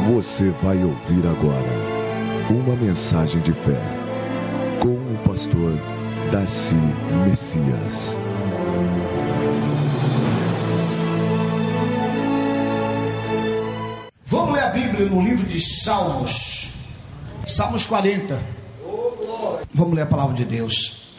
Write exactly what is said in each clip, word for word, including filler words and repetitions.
Você vai ouvir agora uma mensagem de fé com o pastor Darcy Messias. Vamos ler a Bíblia no livro de Salmos, Salmos quarenta. Vamos ler a palavra de Deus.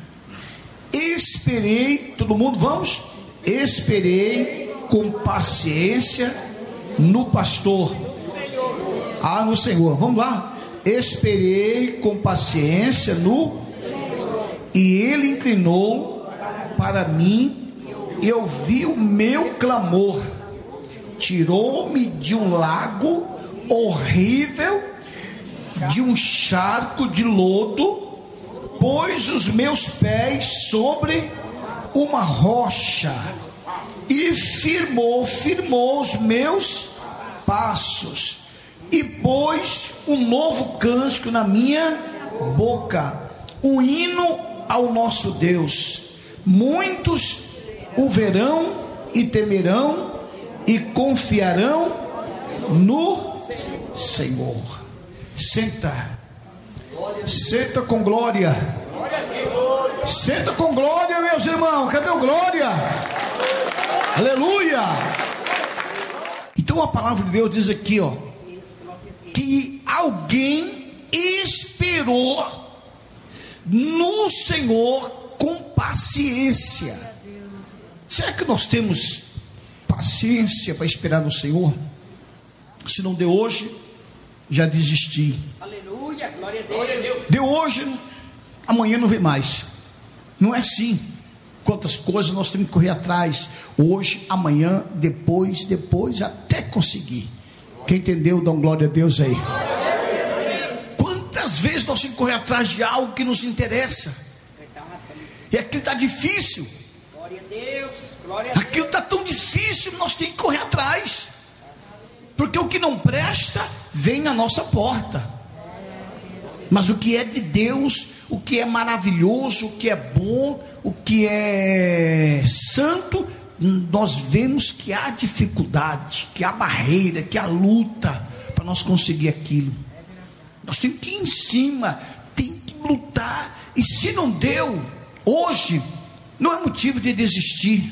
Esperei, todo mundo, vamos? Esperei com paciência no pastor. Ah, no Senhor, vamos lá. Esperei com paciência no e ele inclinou para mim e ouviu o meu clamor. Tirou-me de um lago horrível, de um charco de lodo, pôs os meus pés sobre uma rocha e firmou, firmou os meus passos, e pôs um novo cântico na minha boca, um hino ao nosso Deus. Muitos o verão e temerão e confiarão no Senhor. Senta, senta com glória, senta com glória, meus irmãos. Cadê o glória? Aleluia. Então a palavra de Deus diz aqui, ó, que alguém esperou no Senhor com paciência. Será que nós temos paciência para esperar no Senhor? Se não deu hoje, já desisti. Aleluia, glória a Deus. Deu hoje, amanhã não vem mais. Não é assim. Quantas coisas nós temos que correr atrás. Hoje, amanhã, depois, depois, até conseguir. Quem entendeu, dá um glória a Deus aí. Quantas vezes nós temos que correr atrás de algo que nos interessa, e aquilo está difícil. Glória a Deus, glória a Deus. Aquilo está tão difícil, nós temos que correr atrás, porque o que não presta vem na nossa porta, mas o que é de Deus, o que é maravilhoso, o que é bom, o que é santo, nós vemos que há dificuldade, que há barreira, que há luta para nós conseguir aquilo. Nós temos que ir em cima, tem que lutar. E se não deu hoje, não é motivo de desistir,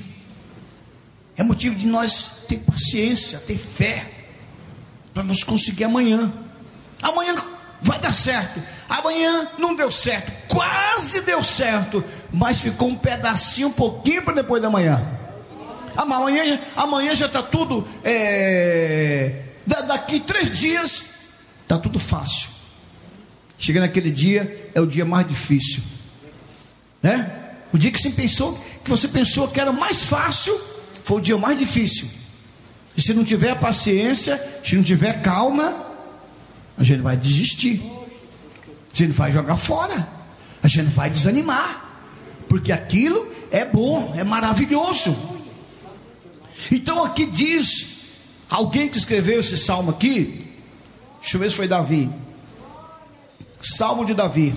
é motivo de nós ter paciência, ter fé, para nós conseguir amanhã. Amanhã vai dar certo. Amanhã não deu certo, quase deu certo, mas ficou um pedacinho, um pouquinho para depois da manhã. Amanhã, amanhã já está tudo, é, daqui três dias está tudo fácil. Chega naquele dia, é o dia mais difícil, né? O dia que você pensou, que você pensou que era mais fácil, foi o dia mais difícil. E se não tiver paciência, se não tiver calma, a gente vai desistir, a gente vai jogar fora, a gente vai desanimar, porque aquilo é bom, é maravilhoso. Então aqui diz, alguém que escreveu esse salmo aqui, deixa eu ver se foi Davi, Salmo de Davi: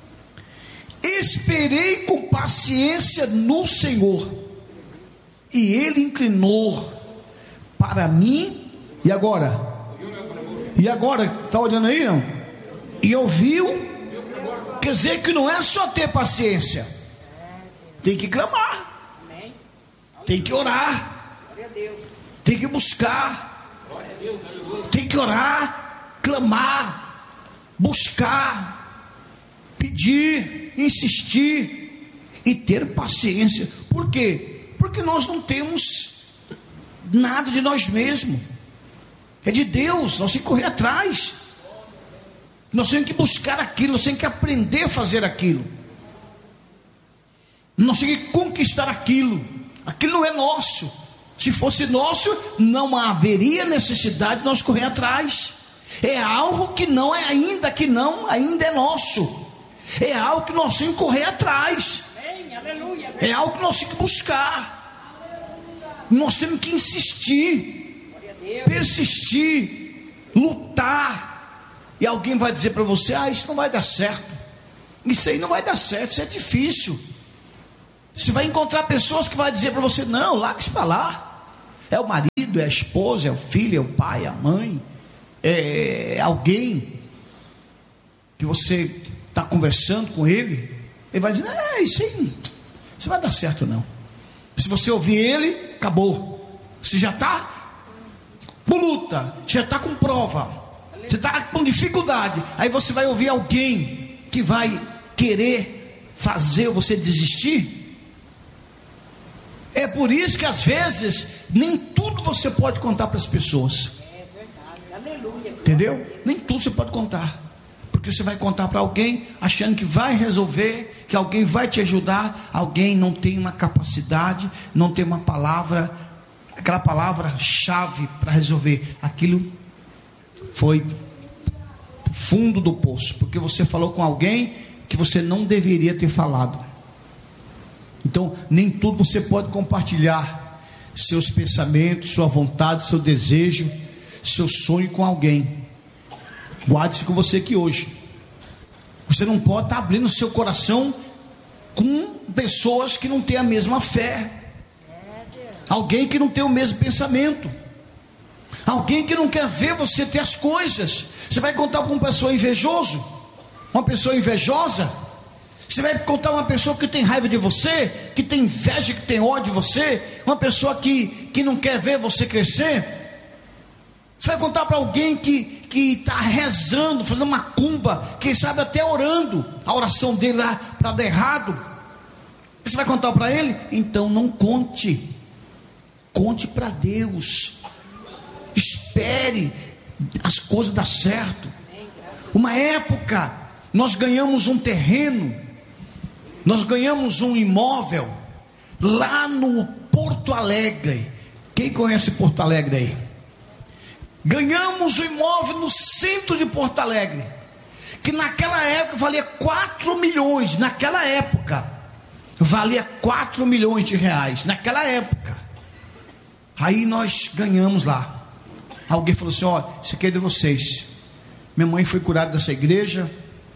esperei com paciência no Senhor, e Ele inclinou para mim. E agora? E agora? Está olhando aí, não? E ouviu. Quer dizer que não é só ter paciência, tem que clamar, tem que orar, tem que buscar, tem que orar, clamar, buscar, pedir, insistir e ter paciência. Por quê? Porque nós não temos nada de nós mesmos, é de Deus. Nós temos que correr atrás, nós temos que buscar aquilo, nós temos que aprender a fazer aquilo, nós temos que conquistar aquilo. Aquilo não é nosso. Se fosse nosso, não haveria necessidade de nós correr atrás. É algo que não é ainda, que não ainda é nosso. É algo que nós temos que correr atrás. É algo que nós temos que buscar. Nós temos que insistir, persistir, lutar. E alguém vai dizer para você: ah, isso não vai dar certo, isso aí não vai dar certo, isso é difícil. Você vai encontrar pessoas que vão dizer para você: não, larga isso para lá. É o marido, é a esposa, é o filho, é o pai, é a mãe, é, alguém que você está conversando com ele, ele vai dizer, é, isso aí, isso vai dar certo não. Se você ouvir ele, acabou. Você já está com luta, já está com prova, você está com dificuldade. Aí você vai ouvir alguém que vai querer fazer você desistir. É por isso que às vezes nem tudo você pode contar para as pessoas. É verdade. Aleluia. Entendeu? Nem tudo você pode contar. Porque você vai contar para alguém achando que vai resolver, que alguém vai te ajudar. Alguém não tem uma capacidade, não tem uma palavra, aquela palavra-chave para resolver. Aquilo foi fundo do poço, porque você falou com alguém que você não deveria ter falado. Então, nem tudo você pode compartilhar seus pensamentos, sua vontade, seu desejo, seu sonho com alguém. Guarde-se com você aqui hoje. Você não pode estar abrindo seu coração com pessoas que não têm a mesma fé, alguém que não tem o mesmo pensamento, alguém que não quer ver você ter as coisas. Você vai contar com uma pessoa invejoso, uma pessoa invejosa. Você vai contar uma pessoa que tem raiva de você, que tem inveja, que tem ódio de você, uma pessoa que, que não quer ver você crescer. Você vai contar para alguém que que está rezando, fazendo uma macumba, quem sabe até orando, a oração dele lá para dar errado. Você vai contar para ele? Então não conte, conte para Deus, espere as coisas dar certo. Uma época nós ganhamos um terreno, nós ganhamos um imóvel lá no Porto Alegre. Quem conhece Porto Alegre aí? Ganhamos um imóvel no centro de Porto Alegre, que naquela época valia quatro milhões, naquela época, valia quatro milhões de reais, naquela época. Aí nós ganhamos lá. Alguém falou assim, ó, isso aqui é de vocês. Minha mãe foi curada dessa igreja,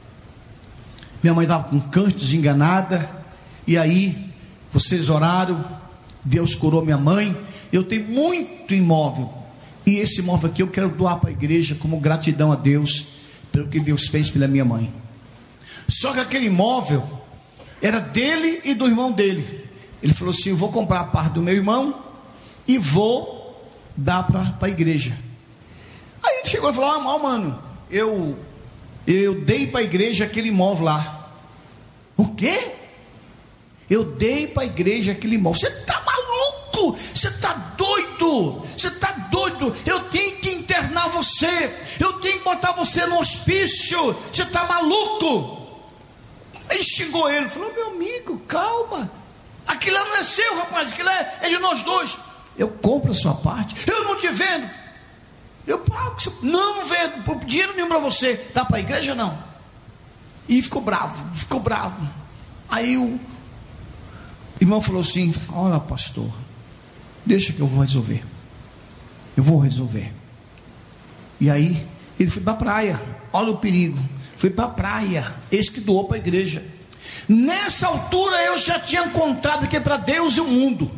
minha mãe estava com câncer, desenganada, e aí, vocês oraram, Deus curou minha mãe, eu tenho muito imóvel, e esse imóvel aqui eu quero doar para a igreja como gratidão a Deus pelo que Deus fez pela minha mãe. Só que aquele imóvel era dele e do irmão dele. Ele falou assim, eu vou comprar a parte do meu irmão e vou dar para a igreja. Aí ele chegou e falou, ah, mano, eu, eu dei para a igreja aquele imóvel lá. O quê? Eu dei para a igreja aquele imóvel. Você está maluco? Você está doido? Você está doido? Eu tenho que internar você, eu tenho que botar você no hospício. Você está maluco? Aí xingou ele, falou, meu amigo, calma, aquilo não é seu, rapaz, aquilo é, é de nós dois. Eu compro a sua parte, eu não te vendo, eu pago, não, não vendo, dinheiro nenhum para você. Dá para a igreja não? E ficou bravo, ficou bravo. Aí o irmão falou assim, olha pastor, deixa que eu vou resolver, eu vou resolver. E aí ele foi para a praia, olha o perigo, foi para a praia, esse que doou para a igreja. Nessa altura eu já tinha contado que é para Deus e o mundo.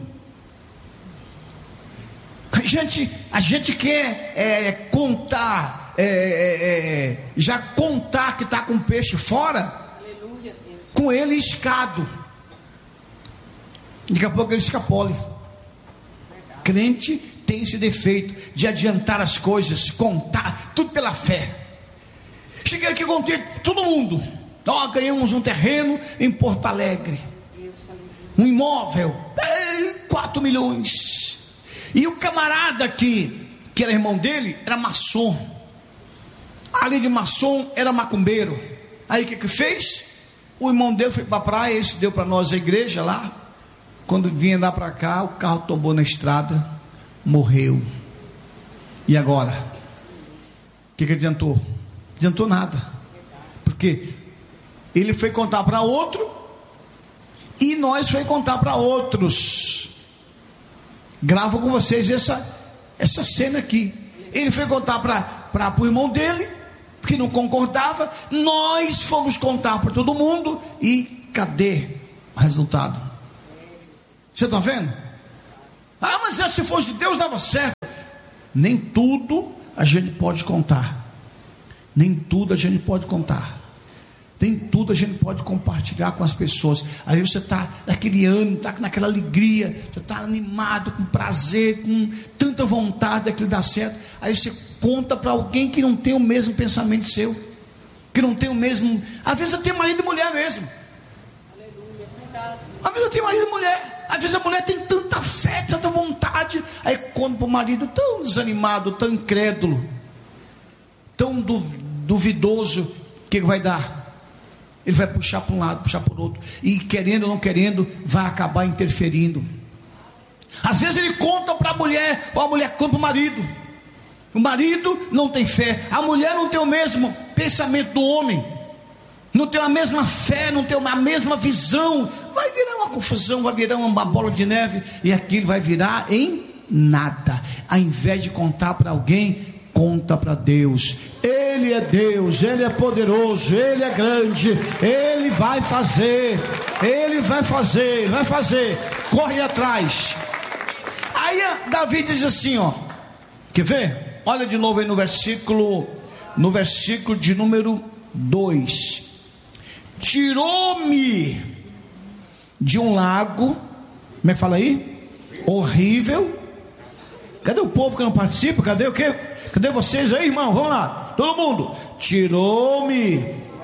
A gente, a gente quer é, contar, é, é, é, já contar que está com peixe fora, aleluia, com ele escado. Daqui a pouco ele escapole. Crente tem esse defeito de adiantar as coisas, contar tudo pela fé. Cheguei aqui e contei todo mundo. Ó, oh, ganhamos um terreno em Porto Alegre, um imóvel, quatro milhões. E o camarada que, que era irmão dele, era maçom. Ali de maçom era macumbeiro. Aí o que que fez? O irmão dele foi para a praia, esse deu para nós a igreja lá. Quando vinha lá para cá, o carro tombou na estrada, morreu. E agora? O que que adiantou? Não adiantou nada. Porque ele foi contar para outro e nós foi contar para outros. Gravo com vocês essa, essa cena aqui. Ele foi contar para o irmão dele, que não concordava. Nós fomos contar para todo mundo. E cadê o resultado? Você está vendo? Ah, mas se fosse de Deus dava certo. Nem tudo a gente pode contar. Nem tudo a gente pode contar. Nem tudo a gente pode compartilhar com as pessoas. Aí você está naquele ânimo, está naquela alegria, você está animado, com prazer, com tanta vontade daquilo dar certo. Aí você conta para alguém que não tem o mesmo pensamento seu, que não tem o mesmo. Às vezes eu tenho marido e mulher mesmo. Às vezes eu tenho marido e mulher. Às vezes a mulher tem tanta fé, tanta vontade. Aí conta para o marido tão desanimado, tão incrédulo, tão duvidoso. O que vai dar? Ele vai puxar para um lado, puxar para o outro, e querendo ou não querendo, vai acabar interferindo. Às vezes ele conta para a mulher, ou a mulher conta para o marido. O marido não tem fé, a mulher não tem o mesmo pensamento do homem, não tem a mesma fé, não tem a mesma visão. Vai virar uma confusão, vai virar uma bola de neve, e aquilo vai virar em nada. Ao invés de contar para alguém, conta para Deus. Ele é Deus, Ele é poderoso, Ele é grande, Ele vai fazer, Ele vai fazer, vai fazer, corre atrás. Aí Davi diz assim, ó, quer ver? Olha de novo aí no versículo, no versículo de número dois. Tirou-me de um lago, como é que fala aí? Horrível. Cadê o povo que não participa? Cadê o quê? Cadê vocês aí, irmão? Vamos lá, todo mundo. Tirou-me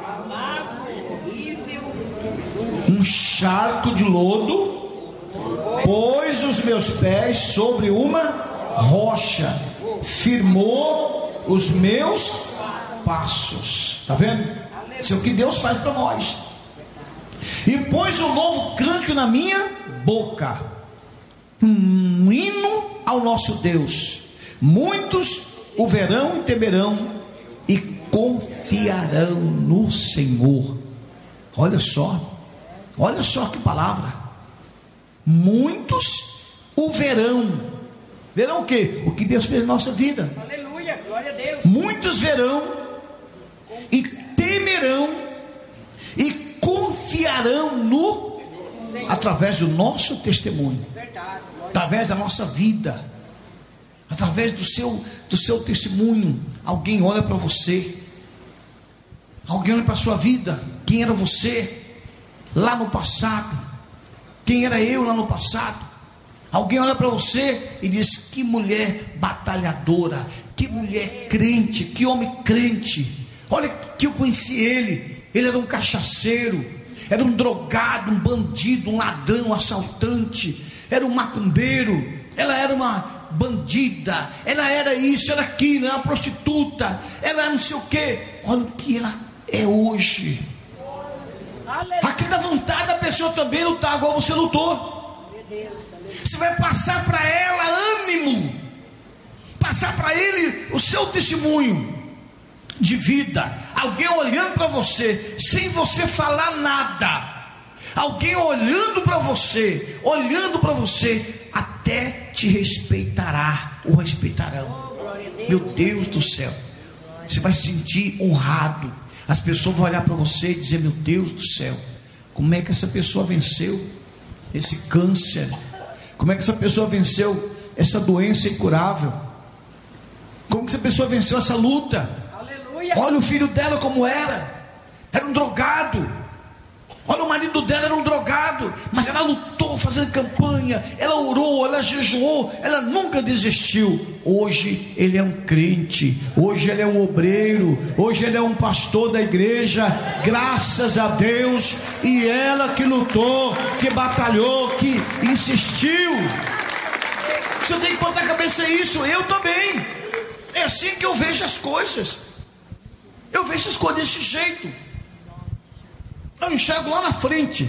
um charco de lodo, pôs os meus pés sobre uma rocha, firmou os meus passos. Está vendo? Isso é o que Deus faz para nós. E pôs um novo cântico na minha boca, um hino ao nosso Deus. Muitos o verão e temerão e confiarão no Senhor. Olha só, olha só que palavra. Muitos o verão. Verão o quê? O que Deus fez na nossa vida. Aleluia, glória a Deus. Muitos verão e temerão e confiarão no, através do nosso testemunho, através da nossa vida, através do seu, do seu testemunho. Alguém olha para você, alguém olha para a sua vida. Quem era você lá no passado? Quem era eu lá no passado? Alguém olha para você e diz: que mulher batalhadora, que mulher crente, que homem crente. Olha que eu conheci ele, ele era um cachaceiro, era um drogado, um bandido, um ladrão, um assaltante, era um macumbeiro, ela era uma bandida, ela era isso, era aquilo, era uma prostituta, ela era não sei o que. Olha o que ela é hoje. Aqui dá vontade da pessoa também lutar igual você lutou. Você vai passar para ela ânimo, passar para ele o seu testemunho de vida. Alguém olhando para você, sem você falar nada, alguém olhando para você, olhando para você, até te respeitará, ou respeitarão. Meu Deus do céu, você vai se sentir honrado. As pessoas vão olhar para você e dizer: meu Deus do céu, como é que essa pessoa venceu esse câncer? Como é que essa pessoa venceu essa doença incurável? Como que essa pessoa venceu essa luta? Aleluia. Olha o filho dela como era, era um drogado. Olha, o marido dela era um drogado, mas ela lutou fazendo campanha, ela orou, ela jejuou, ela nunca desistiu. Hoje ele é um crente, hoje ele é um obreiro, hoje ele é um pastor da igreja, graças a Deus. E ela que lutou, que batalhou, que insistiu. Você tem que botar a cabeça nisso. Eu também, é assim que eu vejo as coisas. Eu vejo as coisas desse jeito. Eu enxergo lá na frente.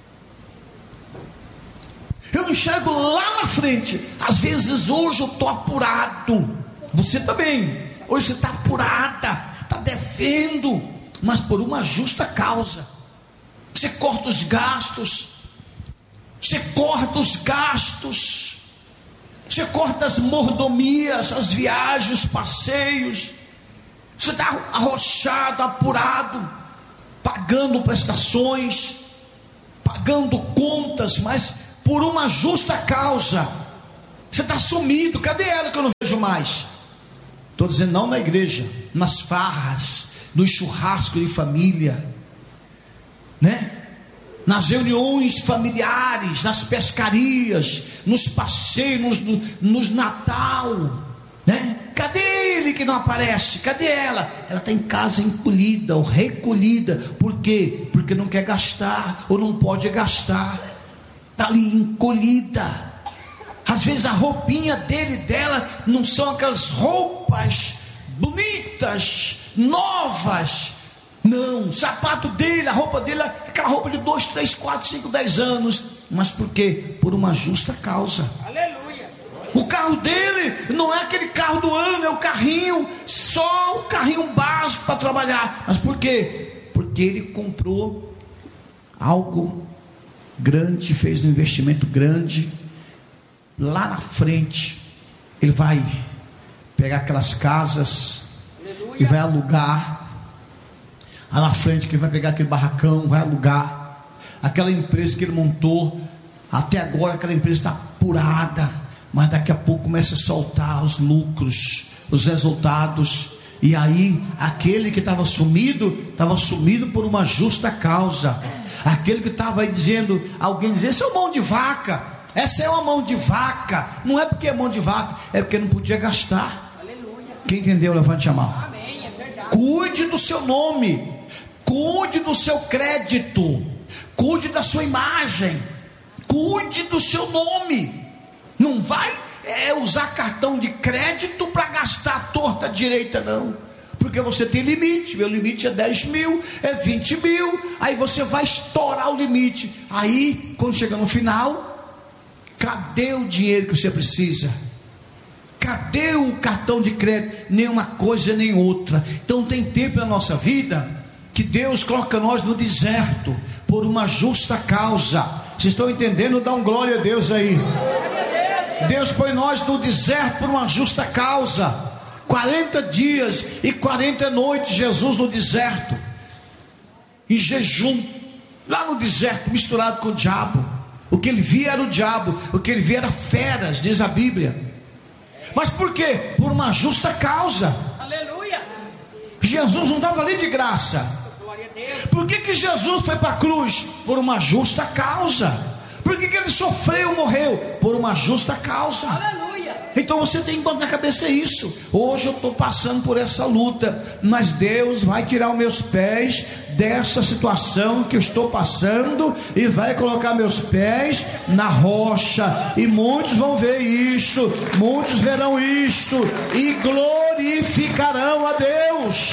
Eu enxergo lá na frente. Às vezes hoje eu estou apurado. Você também. Hoje você está apurada, está devendo, mas por uma justa causa. Você corta os gastos. Você corta os gastos. Você corta as mordomias, as viagens, os passeios. Você está arrochado, apurado, pagando prestações, pagando contas, mas por uma justa causa. Você está sumido. Cadê ela que eu não vejo mais? Estou dizendo não na igreja, nas farras, nos churrascos de família, né? Nas reuniões familiares, nas pescarias, nos passeios, nos, nos Natal, né? Cadê ele que não aparece? Cadê ela? Ela está em casa encolhida ou recolhida. Por quê? Porque não quer gastar ou não pode gastar. Está ali encolhida. Às vezes a roupinha dele e dela não são aquelas roupas bonitas, novas. Não, o sapato dele, a roupa dele é aquela roupa de dois, três, quatro, cinco, dez anos. Mas por quê? Por uma justa causa. Aleluia. O carro dele não é aquele carro do ano, é o carrinho, só o carrinho básico para trabalhar. Mas por quê? Porque ele comprou algo grande, fez um investimento grande. Lá na frente ele vai pegar aquelas casas, aleluia, e vai alugar. Lá na frente que ele vai pegar aquele barracão, vai alugar. Aquela empresa que ele montou, até agora aquela empresa está apurada, mas daqui a pouco começa a soltar os lucros, os resultados. E aí aquele que estava sumido, estava sumido por uma justa causa. Aquele que estava aí dizendo, alguém dizia, esse é o mão de vaca, essa é uma mão de vaca. Não é porque é mão de vaca, é porque não podia gastar. Aleluia. Quem entendeu, levante a mão. Amém, é verdade. Cuide do seu nome, cuide do seu crédito, cuide da sua imagem, cuide do seu nome. Não vai é, usar cartão de crédito para gastar a torta direita, não. Porque você tem limite. Meu limite é dez mil, é vinte mil. Aí você vai estourar o limite. Aí quando chega no final, cadê o dinheiro que você precisa? Cadê o cartão de crédito? Nenhuma coisa nem outra. Então tem tempo na nossa vida que Deus coloca nós no deserto por uma justa causa. Vocês estão entendendo? Dá um glória a Deus aí. Deus põe nós no deserto por uma justa causa. quarenta dias e quarenta noites Jesus no deserto, em jejum, lá no deserto, misturado com o diabo. O que ele via era o diabo, o que ele via era feras, diz a Bíblia. Mas por quê? Por uma justa causa. Aleluia. Jesus não estava ali de graça. Glória a Deus. Por que que Jesus foi para a cruz? Por uma justa causa. Por que que ele sofreu, morreu? Por uma justa causa. Aleluia. Então você tem que botar na cabeça isso. Hoje eu estou passando por essa luta, mas Deus vai tirar os meus pés dessa situação que eu estou passando e vai colocar meus pés na rocha. E muitos vão ver isso, muitos verão isto e glorificarão a Deus.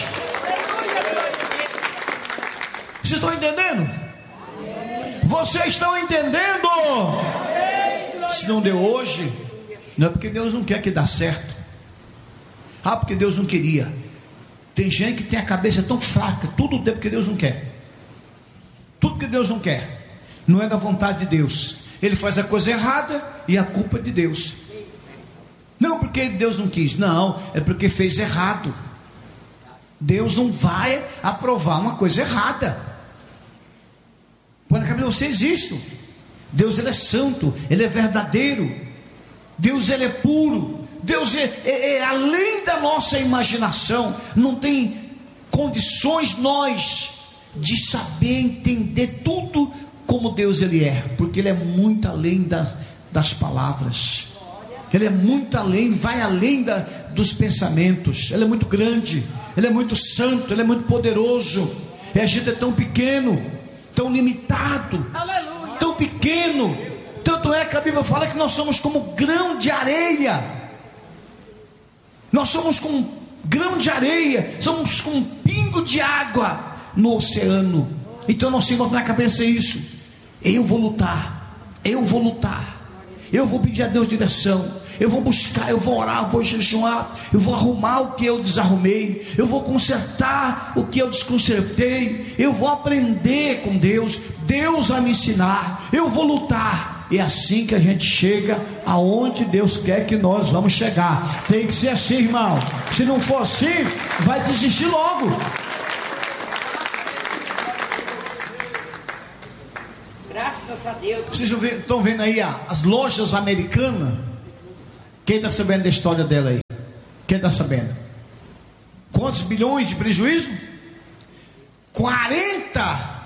Vocês estão entendendo? Vocês estão entendendo? Se não deu hoje, não é porque Deus não quer que dê certo. Ah, porque Deus não queria. Tem gente que tem a cabeça tão fraca, tudo é porque Deus não quer. Tudo que Deus não quer, não é da vontade de Deus. Ele faz a coisa errada e a culpa é de Deus. Não porque Deus não quis, não, é porque fez errado. Deus não vai aprovar uma coisa errada. Põe na cabeça de vocês isso. Deus ele é santo, ele é verdadeiro. Deus ele é puro. Deus é, é, é além da nossa imaginação. Não tem condições nós de saber entender tudo como Deus ele é, porque ele é muito além da, das palavras. Ele é muito além, vai além da, dos pensamentos. Ele é muito grande, ele é muito santo, ele é muito poderoso. E a gente é tão pequeno, tão limitado, aleluia, tão pequeno. Tanto é que a Bíblia fala que nós somos como grão de areia. Nós somos como um grão de areia, somos como um pingo de água no oceano. Então nós temos na cabeça isso. Eu vou lutar, eu vou lutar, eu vou pedir a Deus direção, eu vou buscar, eu vou orar, eu vou jejuar, eu vou arrumar o que eu desarrumei, eu vou consertar o que eu desconsertei, eu vou aprender com Deus, Deus vai me ensinar, eu vou lutar. E é assim que a gente chega aonde Deus quer que nós vamos chegar. Tem que ser assim, irmão. Se não for assim, vai desistir logo. Graças a Deus. Vocês estão vendo aí as lojas americanas? Quem está sabendo da história dela aí? Quem está sabendo? Quantos bilhões de prejuízo? quarenta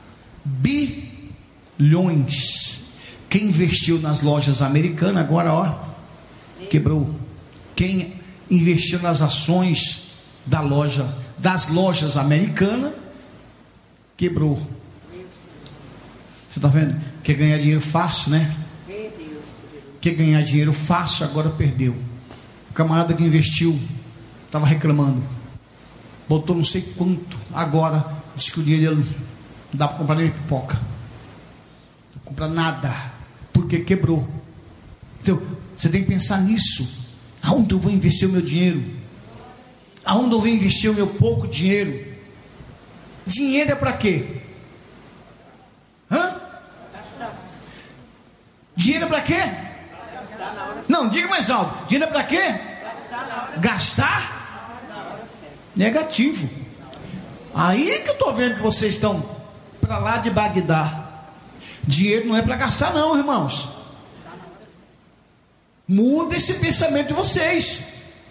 bilhões. Quem investiu nas lojas americanas agora, ó, quebrou. Quem investiu nas ações da loja, das lojas americanas, quebrou. Você está vendo? Quer ganhar dinheiro fácil, né? Quer ganhar dinheiro fácil, agora perdeu. O camarada que investiu estava reclamando, botou não sei quanto, agora diz que o dinheiro dele não dá para comprar nem pipoca, não compra nada, porque quebrou. Então você tem que pensar nisso. Aonde eu vou investir o meu dinheiro? Aonde eu vou investir o meu pouco dinheiro? Dinheiro é para quê? Hã? Dinheiro é para quê? Não, diga mais alto. Dinheiro é para quê? Gastar? Negativo. Aí que eu estou vendo que vocês estão para lá de Bagdá. Dinheiro não é para gastar não, irmãos. Muda esse pensamento de vocês.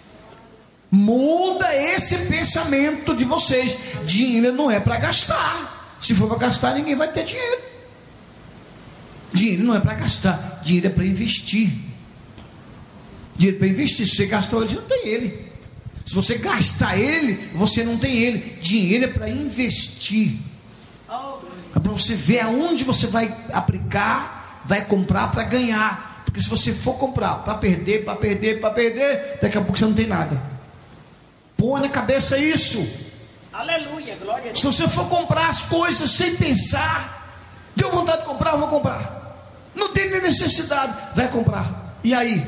Muda esse pensamento de vocês. Dinheiro não é para gastar. Se for para gastar, ninguém vai ter dinheiro. Dinheiro não é para gastar. Dinheiro é para investir. Dinheiro para investir. Se você gastou ele, você não tem ele. Se você gastar ele, você não tem ele. Dinheiro é para investir. É para você ver aonde você vai aplicar, vai comprar para ganhar. Porque se você for comprar para perder, para perder, para perder, daqui a pouco você não tem nada. Põe na cabeça isso. Aleluia, glória a Deus. Se você for comprar as coisas sem pensar, deu vontade de comprar, eu vou comprar. Não tem nem necessidade, vai comprar. E aí?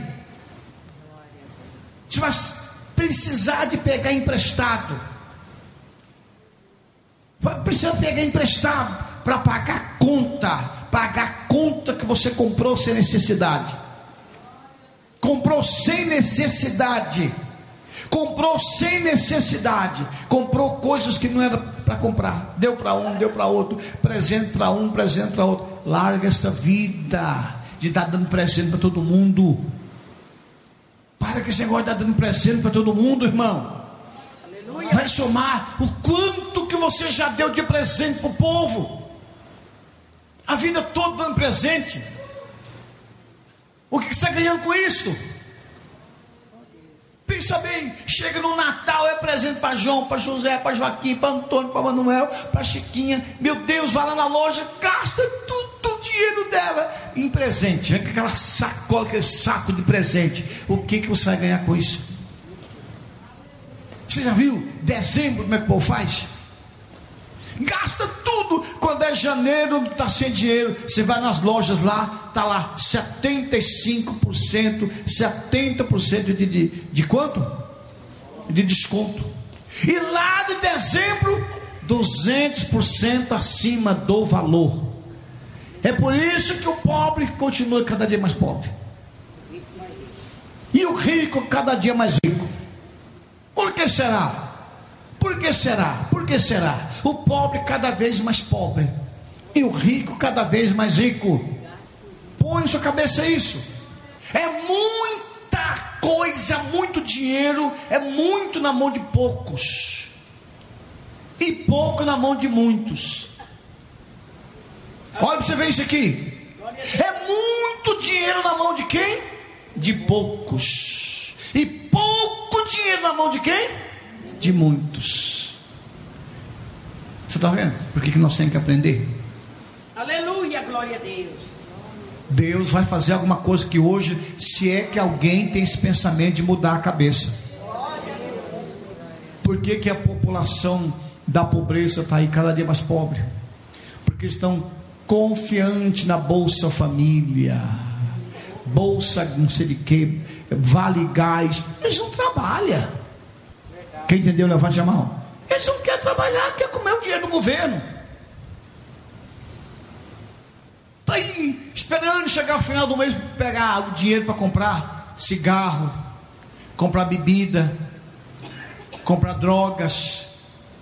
Você vai precisar de pegar emprestado. Vai precisar pegar emprestado para pagar a conta. Pagar a conta que você comprou sem necessidade. Comprou sem necessidade. Comprou sem necessidade. Comprou coisas que não era para comprar. Deu para um, deu para outro. Presente para um, presente para outro. Larga esta vida de estar dando presente para todo mundo. Para que esse negócio de estar dando presente para todo mundo, irmão. Aleluia. Vai somar o quanto que você já deu de presente para o povo. A vida toda dando presente. O que você está ganhando com isso? Pensa bem. Chega no Natal, é presente para João, para José, para Joaquim, para Antônio, para Manuel, para Chiquinha. Meu Deus, vai lá na loja, gasta tudo o dinheiro dela em presente. Vem com aquela sacola, aquele saco de presente. O que, que você vai ganhar com isso? Você já viu dezembro como é que o povo faz? Gasta tudo. Quando é janeiro, está sem dinheiro. Você vai nas lojas lá, está lá setenta e cinco por cento, setenta por cento de, de, de quanto? De desconto. E lá de dezembro, duzentos por cento acima do valor. É por isso que o pobre continua cada dia mais pobre. E o rico cada dia mais rico. Por que será? Por que será? Por que será? O pobre cada vez mais pobre e o rico cada vez mais rico. Põe na sua cabeça isso. É muita coisa, muito dinheiro, é muito na mão de poucos e pouco na mão de muitos. Olha para você ver isso aqui. É muito dinheiro na mão de quem? De poucos. E pouco dinheiro na mão de quem? De muitos. Você está vendo? Por que, que nós temos que aprender? Aleluia, glória a Deus. Deus vai fazer alguma coisa que hoje, se é que alguém tem esse pensamento de mudar a cabeça. Por que, que a população da pobreza está aí cada dia mais pobre? Porque estão confiantes na Bolsa Família, Bolsa não sei de que, Vale Gás. Eles não trabalham. Quem entendeu, levante a mão. Eles não querem trabalhar, querem comer o dinheiro do governo. Está aí esperando chegar ao final do mês para pegar o dinheiro para comprar cigarro, comprar bebida, comprar drogas.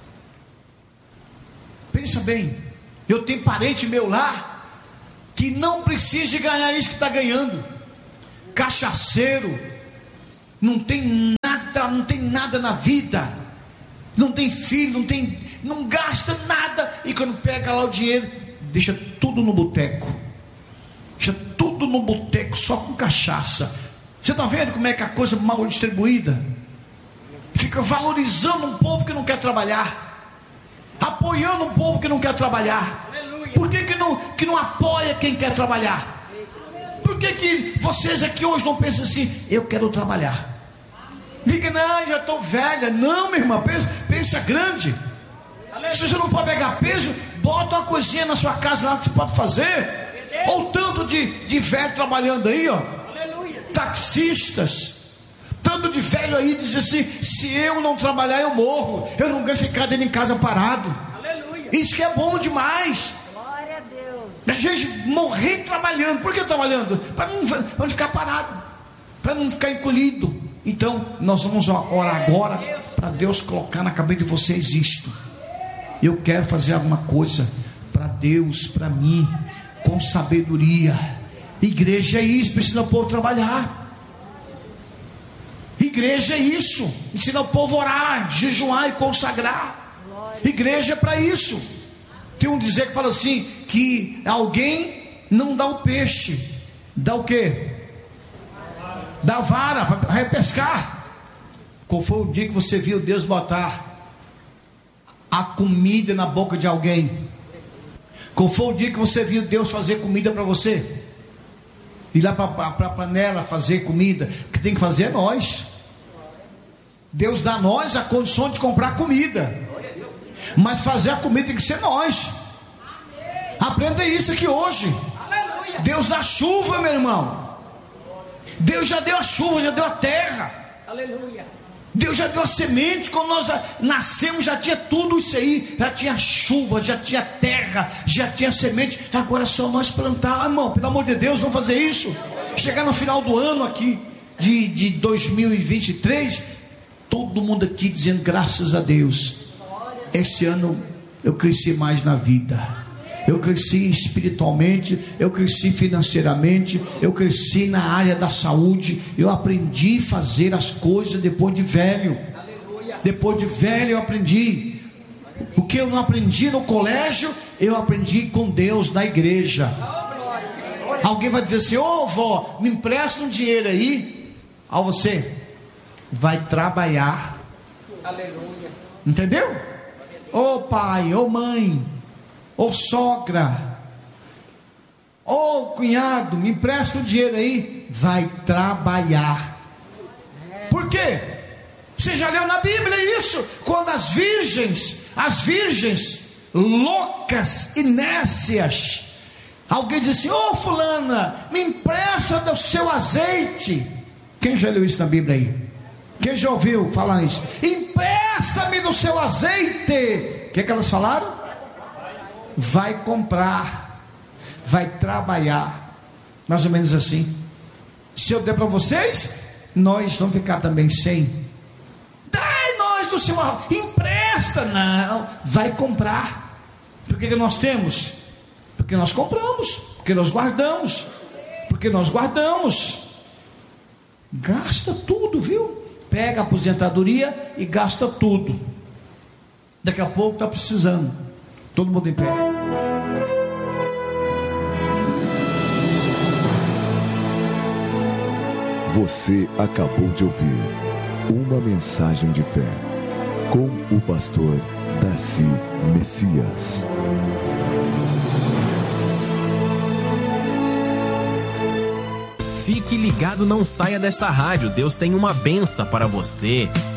Pensa bem, eu tenho parente meu lá que não precisa de ganhar isso que está ganhando. Cachaceiro, não tem nada, não tem nada na vida. não tem filho, não tem, não gasta nada, e quando pega lá o dinheiro, deixa tudo no boteco, deixa tudo no boteco, só com cachaça. Você está vendo como é que a coisa mal distribuída? Fica valorizando um povo que não quer trabalhar, apoiando um povo que não quer trabalhar. Por que que não, que não apoia quem quer trabalhar? Por que que vocês aqui hoje não pensam assim, eu quero trabalhar? Fica, não, já estou velha. Não, minha irmã, pensa, pensa grande. Se você não pode pegar peso, bota uma coisinha na sua casa lá que você pode fazer. Ou tanto de, de velho trabalhando aí, ó, taxistas, tanto de velho aí diz assim, se eu não trabalhar eu morro, eu não ganho ficar dentro de casa parado. Isso que é bom demais. Glória a Deus. A gente morrer trabalhando. Por que trabalhando? Para não, para não ficar parado, para não ficar encolhido. Então nós vamos orar agora para Deus colocar na cabeça de vocês isto. Eu quero fazer alguma coisa para Deus, para mim, com sabedoria. Igreja é isso, precisa o povo trabalhar. Igreja é isso, ensina o povo a orar, jejuar e consagrar. Igreja é para isso. Tem um dizer que fala assim, que alguém não dá o peixe, dá o quê? Dá vara para repescar. Qual foi o dia que você viu Deus botar a comida na boca de alguém? Qual foi o dia que você viu Deus fazer comida para você? Ir lá para a panela fazer comida? O que tem que fazer é nós. Deus dá a nós a condição de comprar comida, mas fazer a comida tem que ser nós. Aprenda isso aqui hoje. Deus dá chuva, meu irmão. Deus já deu a chuva, já deu a terra. Aleluia. Deus já deu a semente. Quando nós nascemos já tinha tudo isso aí. Já tinha chuva, já tinha terra, já tinha semente. Agora é só nós plantar. Irmão, pelo amor de Deus, vamos fazer isso. Chegar no final do ano aqui de, de dois mil e vinte e três, todo mundo aqui dizendo graças a Deus, esse ano eu cresci mais na vida. Eu cresci espiritualmente, eu cresci financeiramente, eu cresci na área da saúde. Eu aprendi a fazer as coisas depois de velho. Depois de velho eu aprendi. O que eu não aprendi no colégio, eu aprendi com Deus na igreja. Alguém vai dizer assim, ô vó, me empresta um dinheiro aí. Aí você vai trabalhar. Aleluia. Entendeu? Ô pai, ô mãe, ô sogra, ô cunhado, me empresta o dinheiro aí. Vai trabalhar. Por quê? Você já leu na Bíblia isso? Quando as virgens, as virgens loucas e nécias, alguém disse, ô fulana, me empresta do seu azeite. Quem já leu isso na Bíblia aí? Quem já ouviu falar isso? Empresta-me do seu azeite. O que é que elas falaram? Vai comprar, vai trabalhar. Mais ou menos assim. Se eu der para vocês, nós vamos ficar também sem. Dai nós do seu, empresta. Não, vai comprar. Por que que nós temos? Porque nós compramos, porque nós guardamos, porque nós guardamos. Gasta tudo, viu? Pega a aposentadoria e gasta tudo. Daqui a pouco está precisando. Todo mundo em pé. Você acabou de ouvir uma mensagem de fé com o pastor Darcy Messias. Fique ligado, não saia desta rádio. Deus tem uma benção para você.